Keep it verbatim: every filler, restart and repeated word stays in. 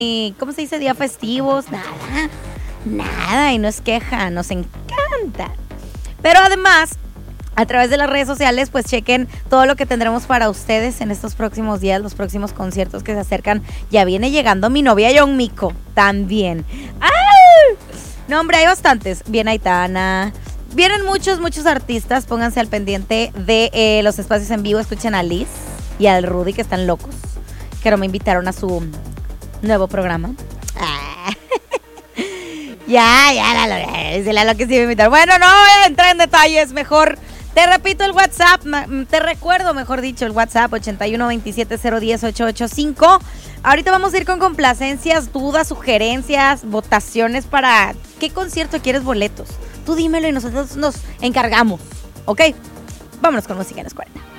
¿cómo se dice? Día festivos, nada, nada, y no es queja, nos encanta. Pero además, a través de las redes sociales, pues chequen todo lo que tendremos para ustedes en estos próximos días, los próximos conciertos que se acercan. Ya viene llegando mi novia John Mico, también. ¡Ay! No, hombre, hay bastantes. Viene Aitana, vienen muchos, muchos artistas. Pónganse al pendiente de eh, los espacios en vivo. Escuchen a Liz y al Rudy, que están locos, que no me invitaron a su nuevo programa. Ah. ya, ya, la, la, la, lo que sí me invitaron. Bueno, no voy a entrar en detalles, mejor te repito el WhatsApp, te recuerdo, mejor dicho, el WhatsApp ochenta y uno veintisiete cero diez ocho ocho cinco. Ahorita vamos a ir con complacencias, dudas, sugerencias, votaciones para qué concierto quieres boletos. Tú dímelo y nosotros nos encargamos, ¿ok? Vámonos con música en los cuarenta.